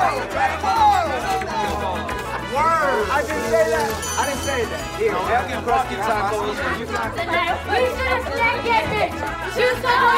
Word. I didn't say that. I didn't say that. Here, have your crusty tacos. We should have said get this. Choose the